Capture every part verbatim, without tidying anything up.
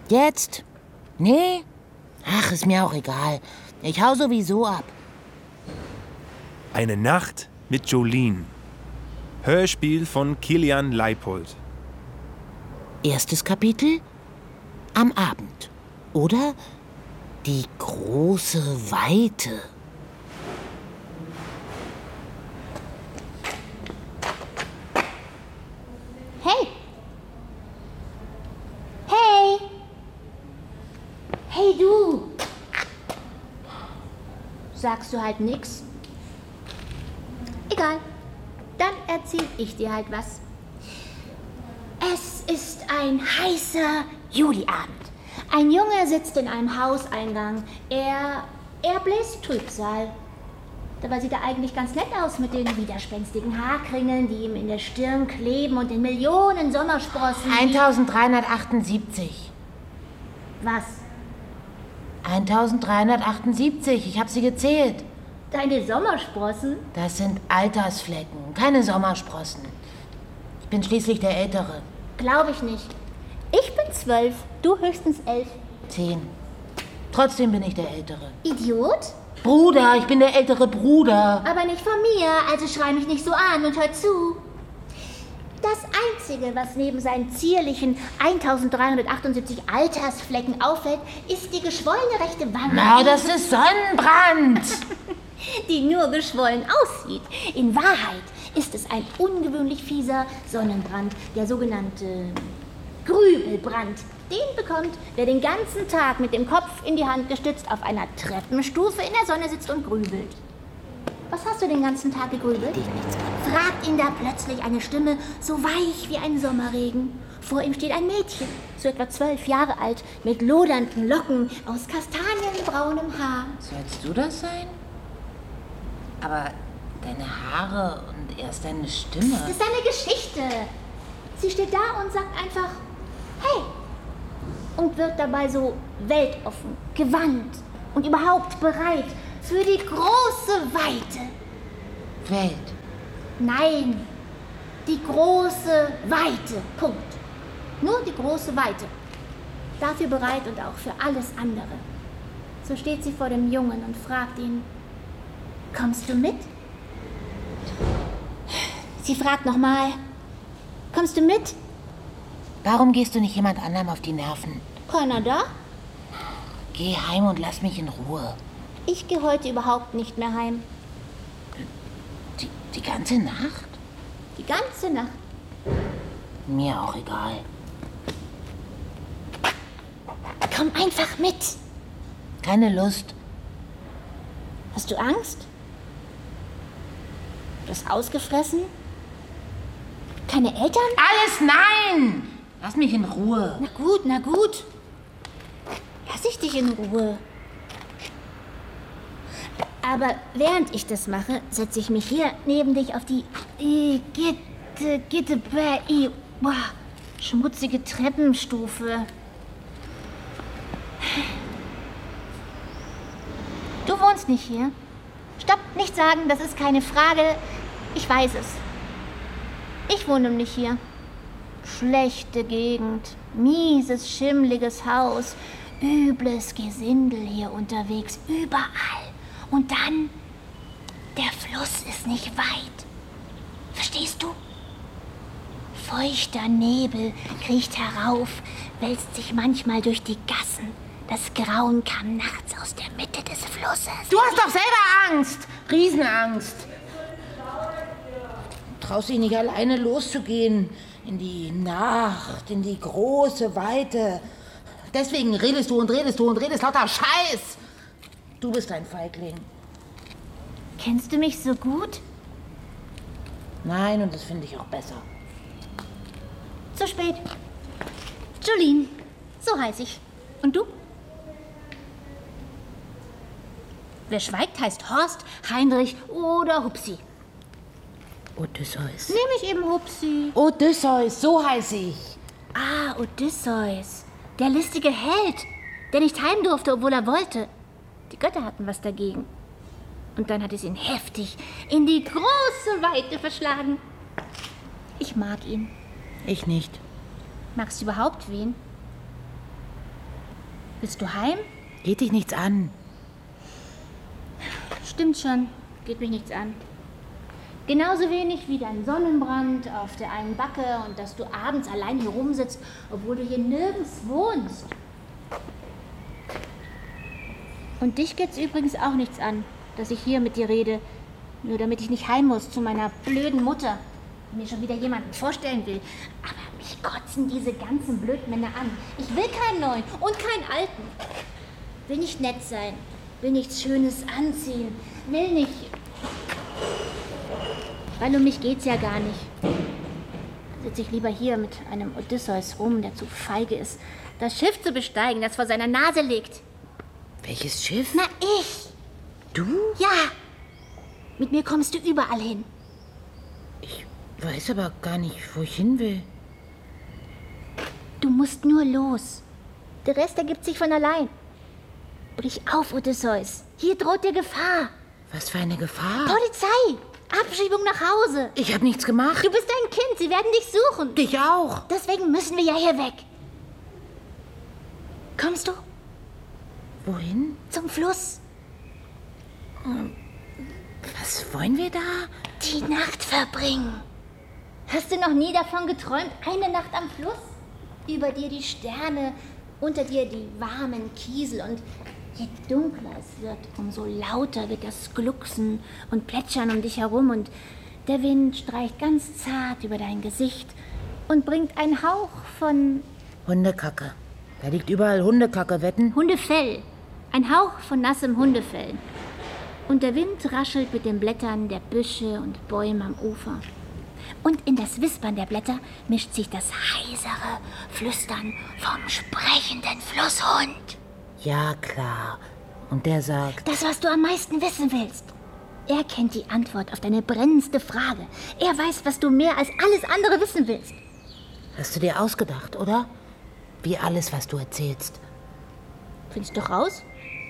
Jetzt? Nee? Ach, ist mir auch egal. Ich hau sowieso ab. Eine Nacht mit Jolene. Hörspiel von Kilian Leipold. Erstes Kapitel? Am Abend. Oder die große Weite. Hey! Hey! Hey, du! Sagst du halt nix? Egal. Dann erzähl ich dir halt was. Es ist ein heißer Juliabend. Ein Junge sitzt in einem Hauseingang. Er, er bläst Trübsal. Dabei sieht er eigentlich ganz nett aus mit den widerspenstigen Haarkringeln, die ihm in der Stirn kleben und den Millionen Sommersprossen. eintausenddreihundertachtundsiebzig. Was? eintausenddreihundertachtundsiebzig, ich habe sie gezählt. Deine Sommersprossen? Das sind Altersflecken, keine Sommersprossen. Ich bin schließlich der Ältere. Glaube ich nicht. Ich bin zwölf, du höchstens elf. Zehn. Trotzdem bin ich der Ältere. Idiot? Bruder, ich bin der ältere Bruder. Aber nicht von mir, also schrei mich nicht so an und hör zu. Das Einzige, was neben seinen zierlichen eintausenddreihundertachtundsiebzig Altersflecken auffällt, ist die geschwollene rechte Wange. Na, das ist Sonnenbrand. Die nur geschwollen aussieht. In Wahrheit ist es ein ungewöhnlich fieser Sonnenbrand, der sogenannte Grübelbrand. Den bekommt, wer den ganzen Tag mit dem Kopf in die Hand gestützt auf einer Treppenstufe in der Sonne sitzt und grübelt. Was hast du den ganzen Tag gegrübelt? Fragt ihn da plötzlich eine Stimme, so weich wie ein Sommerregen. Vor ihm steht ein Mädchen, so etwa zwölf Jahre alt, mit lodernden Locken aus kastanienbraunem Haar. Sollst du das sein? Aber deine Haare und erst deine Stimme. Das ist eine Geschichte. Sie steht da und sagt einfach, hey. Und wird dabei so weltoffen, gewandt und überhaupt bereit für die große Weite. Welt. Nein, die große Weite. Punkt. Nur die große Weite. Dafür bereit und auch für alles andere. So steht sie vor dem Jungen und fragt ihn, kommst du mit? Sie fragt nochmal, kommst du mit? Warum gehst du nicht jemand anderem auf die Nerven? Keiner da? Geh heim und lass mich in Ruhe. Ich gehe heute überhaupt nicht mehr heim. Die, die ganze Nacht? Die ganze Nacht. Mir auch egal. Komm einfach mit. Keine Lust. Hast du Angst? Du bist ausgefressen? Keine Eltern? Alles nein! Lass mich in Ruhe. Na gut, na gut. Lass ich dich in Ruhe. Aber während ich das mache, setze ich mich hier neben dich auf die äh, Gitte, Gitte, bäh, boah, schmutzige Treppenstufe. Du wohnst nicht hier. Stopp, nicht sagen, das ist keine Frage. Ich weiß es. Ich wohne nämlich hier. Schlechte Gegend, mieses, schimmliges Haus, übles Gesindel hier unterwegs, überall. Und dann, der Fluss ist nicht weit. Verstehst du? Feuchter Nebel kriecht herauf, wälzt sich manchmal durch die Gassen. Das Grauen kam nachts aus der Mitte des Flusses. Du hast doch selber Angst. Riesenangst. Du traust dich nicht alleine loszugehen. In die Nacht, in die große Weite. Deswegen redest du und redest du und redest lauter Scheiß. Du bist ein Feigling. Kennst du mich so gut? Nein, und das finde ich auch besser. Zu spät. Jolene, so heiß ich. Und du? Wer schweigt, heißt Horst, Heinrich oder Hupsi. Odysseus. Nehme ich eben Hupsi. Odysseus, so heiße ich. Ah, Odysseus. Der listige Held, der nicht heim durfte, obwohl er wollte. Die Götter hatten was dagegen. Und dann hat es ihn heftig in die große Weite verschlagen. Ich mag ihn. Ich nicht. Magst du überhaupt wen? Willst du heim? Geht dich nichts an. Stimmt schon, geht mich nichts an. Genauso wenig wie dein Sonnenbrand auf der einen Backe und dass du abends allein hier rumsitzt, obwohl du hier nirgends wohnst. Und dich geht's übrigens auch nichts an, dass ich hier mit dir rede, nur damit ich nicht heim muss zu meiner blöden Mutter, die mir schon wieder jemanden vorstellen will. Aber mich kotzen diese ganzen Blödmänner an. Ich will keinen neuen und keinen alten. Will nicht nett sein, will nichts Schönes anziehen, will nicht... Weil um mich geht's ja gar nicht. Sitze ich lieber hier mit einem Odysseus rum, der zu feige ist, das Schiff zu besteigen, das vor seiner Nase liegt. Welches Schiff? Na, ich. Du? Ja. Mit mir kommst du überall hin. Ich weiß aber gar nicht, wo ich hin will. Du musst nur los. Der Rest ergibt sich von allein. Brich auf, Odysseus. Hier droht dir Gefahr. Was für eine Gefahr? Polizei. Abschiebung nach Hause. Ich habe nichts gemacht. Du bist ein Kind. Sie werden dich suchen. Dich auch. Deswegen müssen wir ja hier weg. Kommst du? Wohin? Zum Fluss. Was wollen wir da? Die Nacht verbringen. Hast du noch nie davon geträumt, eine Nacht am Fluss? Über dir die Sterne, unter dir die warmen Kiesel und je dunkler es wird, umso lauter wird das Glucksen und Plätschern um dich herum und der Wind streicht ganz zart über dein Gesicht und bringt einen Hauch von Hundekacke. Da liegt überall Hundekacke, wetten? Hundefell. Ein Hauch von nassem Hundefell. Und der Wind raschelt mit den Blättern der Büsche und Bäume am Ufer. Und in das Wispern der Blätter mischt sich das heisere Flüstern vom sprechenden Flusshund. Ja, klar. Und der sagt... Das, was du am meisten wissen willst. Er kennt die Antwort auf deine brennendste Frage. Er weiß, was du mehr als alles andere wissen willst. Hast du dir ausgedacht, oder? Wie alles, was du erzählst. Findest du doch raus?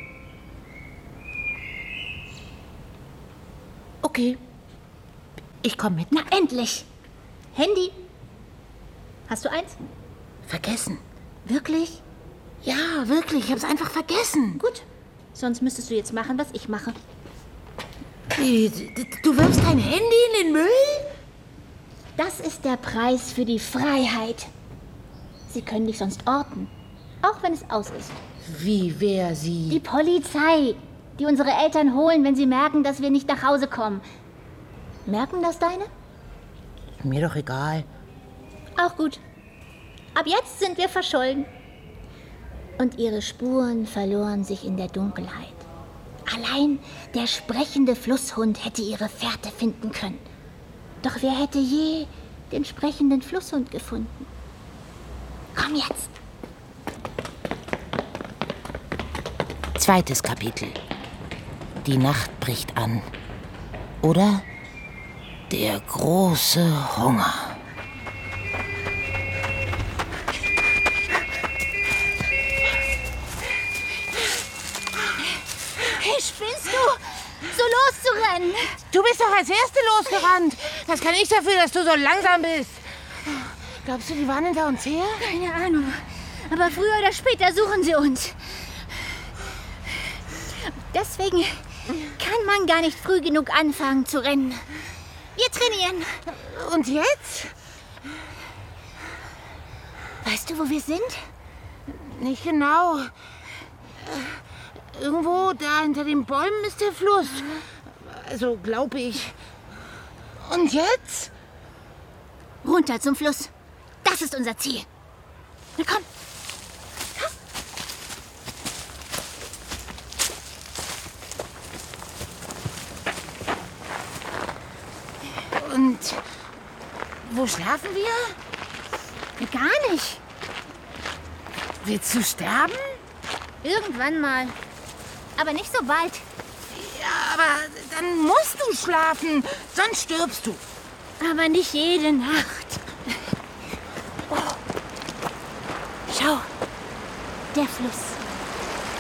Okay. Ich komm mit. Na, endlich. Handy. Hast du eins? Vergessen. Wirklich? Ja, wirklich. Ich hab's einfach vergessen. Gut. Sonst müsstest du jetzt machen, was ich mache. Wie, du wirfst dein Handy in den Müll? Das ist der Preis für die Freiheit. Sie können dich sonst orten. Auch wenn es aus ist. Wie, wer, sie? Die Polizei, die unsere Eltern holen, wenn sie merken, dass wir nicht nach Hause kommen. Merken das deine? Mir doch egal. Auch gut. Ab jetzt sind wir verschollen. Und ihre Spuren verloren sich in der Dunkelheit. Allein der sprechende Flusshund hätte ihre Fährte finden können. Doch wer hätte je den sprechenden Flusshund gefunden? Komm jetzt. Zweites Kapitel. Die Nacht bricht an. Oder der große Hunger. Hey, spinnst du? So loszurennen. Du bist doch als Erste losgerannt. Das kann ich dafür, dass du so langsam bist. Glaubst du, die waren hinter uns her? Keine Ahnung. Aber früher oder später suchen sie uns. Deswegen kann man gar nicht früh genug anfangen zu rennen. Wir trainieren. Und jetzt? Weißt du, wo wir sind? Nicht genau. Irgendwo da hinter den Bäumen ist der Fluss. Also, glaube ich. Und jetzt? Runter zum Fluss. Das ist unser Ziel. Na komm. Und wo schlafen wir? Gar nicht. Willst du sterben? Irgendwann mal. Aber nicht so bald. Ja, aber dann musst du schlafen, sonst stirbst du. Aber nicht jede Nacht. Oh. Schau, der Fluss.